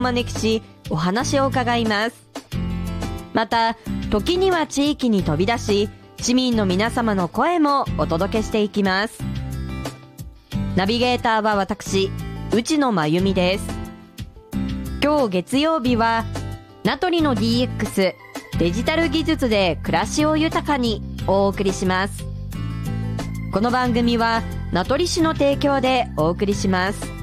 お招きし、お話を伺います。また、時には地域に飛び出し、市民の皆様の声もお届けしていきます。ナビゲーターは私、内野真由美です。今日月曜日は、名取の DX、デジタル技術で暮らしを豊かにお送りします。この番組は名取市の提供でお送りします。